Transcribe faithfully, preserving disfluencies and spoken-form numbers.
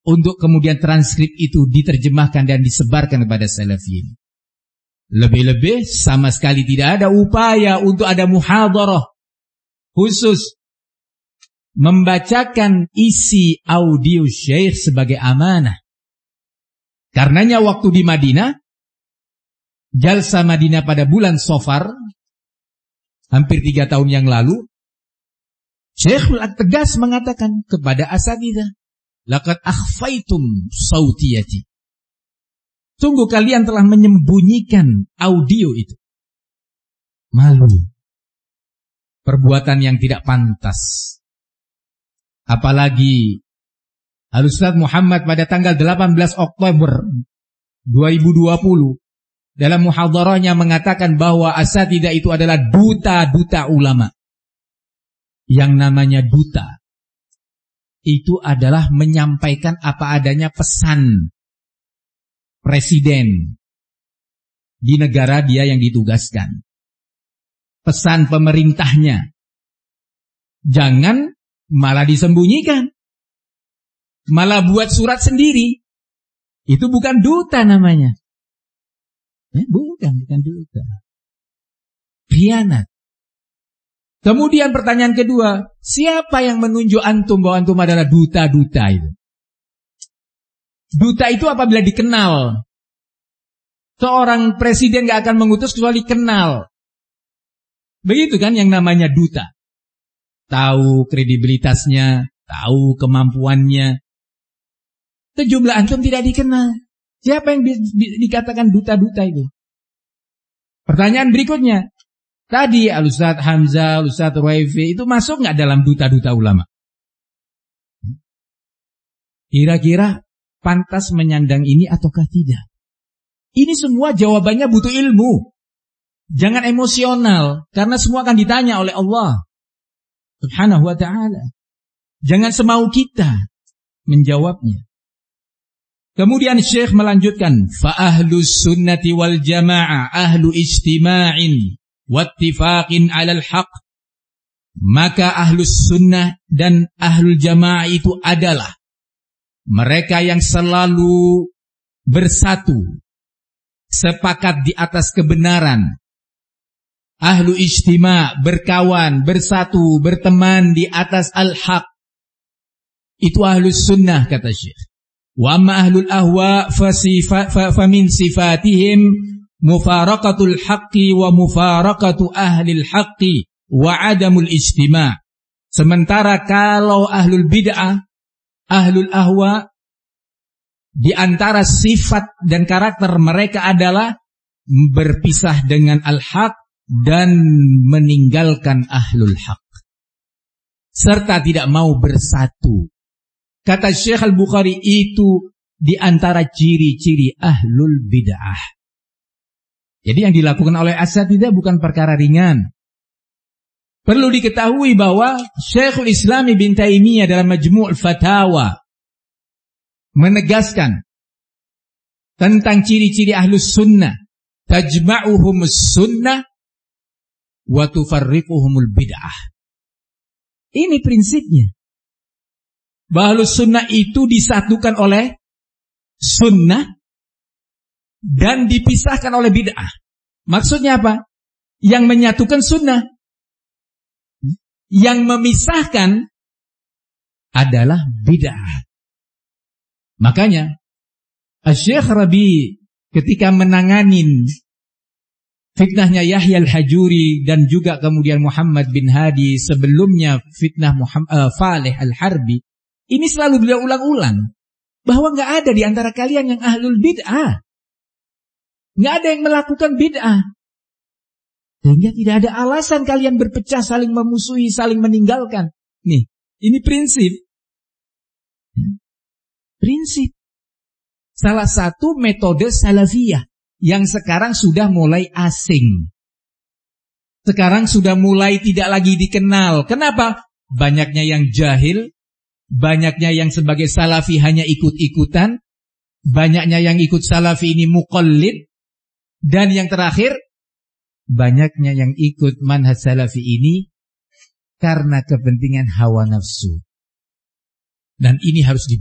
untuk kemudian transkrip itu diterjemahkan dan disebarkan kepada salafiyin. Lebih-lebih sama sekali tidak ada upaya untuk ada muhadarah khusus membacakan isi audio syekh sebagai amanah. Karenanya waktu di Madinah, Jalsa Madinah pada bulan Safar, hampir tiga tahun yang lalu, Syekhul tegas mengatakan kepada asatidzah, laqad akhfaitum sautiyati. Sungguh kalian telah menyembunyikan audio itu. Malu. Perbuatan yang tidak pantas. Apalagi Al-Ustaz Muhammad pada tanggal delapan belas Oktober dua ribu dua puluh dalam muhadarahnya mengatakan bahwa asatidzah itu adalah duta-duta ulama. Yang namanya duta itu adalah menyampaikan apa adanya pesan presiden di negara dia yang ditugaskan. Pesan pemerintahnya. Jangan malah disembunyikan. Malah buat surat sendiri. Itu bukan duta namanya. Eh, bukan, bukan duta. Khianat. Kemudian pertanyaan kedua, siapa yang menunjuk antum bahwa antum adalah duta-duta itu? Duta itu apabila dikenal. Seorang presiden gak akan mengutus kecuali kenal. Begitu kan yang namanya duta. Tahu kredibilitasnya, tahu kemampuannya. Sejumlah antum tidak dikenal. Siapa yang di, di, dikatakan duta-duta itu? Pertanyaan berikutnya. Tadi Al-Ustaz Hamzah, Al-Ustaz Ruwaifi itu masuk gak dalam duta-duta ulama? Kira-kira pantas menyandang ini ataukah tidak? Ini semua jawabannya butuh ilmu. Jangan emosional, karena semua akan ditanya oleh Allah Subhanahu wa ta'ala. Jangan semau kita menjawabnya. Kemudian Syekh melanjutkan, fa ahlus sunnati wal jamaah ahlu ijtima'in wattifaqin 'alal haq. Maka ahlus sunnah dan ahlul jamaah itu adalah mereka yang selalu bersatu, sepakat di atas kebenaran. Ahlu ijtima', berkawan, bersatu, berteman di atas al-haq. Itu ahlus sunnah, kata Syekh. Wa amma ahlul ahwa fa min sifatihim mufaraqatul haqqi wa mufaraqatu ahlil haqqi wa adamul ijtima'. Sementara kalau ahlul bid'ah, ahlul ahwa, di antara sifat dan karakter mereka adalah berpisah dengan al-haq dan meninggalkan ahlul haq, serta tidak mau bersatu. Kata Syekh Al-Bukhari, itu di antara ciri-ciri ahlul bid'ah. Jadi yang dilakukan oleh asatidzah bukan perkara ringan. Perlu diketahui bahwa Syekhul Islam Ibnu Taimiyah dalam Majmu' Fatawa menegaskan tentang ciri-ciri ahlus sunnah, tajma'uhumus sunnah wa tufarriquhumul bid'ah. Ini prinsipnya. Bahwa ahlus sunnah itu disatukan oleh sunnah dan dipisahkan oleh bid'ah. Maksudnya apa? Yang menyatukan sunnah, yang memisahkan adalah bid'ah. Makanya Syekh Rabi ketika menanganin fitnahnya Yahya Al-Hajuri dan juga kemudian Muhammad bin Hadi, sebelumnya fitnah Muhammad, uh, Faleh Al-Harbi, ini selalu beliau ulang-ulang bahwa nggak ada di antara kalian yang ahlul bid'ah, nggak ada yang melakukan bid'ah, sehingga tidak ada alasan kalian berpecah, saling memusuhi, saling meninggalkan. Nih, ini prinsip, prinsip. Salah satu metode salafiyah yang sekarang sudah mulai asing. Sekarang sudah mulai tidak lagi dikenal. Kenapa? Banyaknya yang jahil, banyaknya yang sebagai salafi hanya ikut-ikutan, banyaknya yang ikut salafi ini muqallid, dan yang terakhir, banyaknya yang ikut manhaj salafi ini karena kepentingan hawa nafsu. Dan ini harus di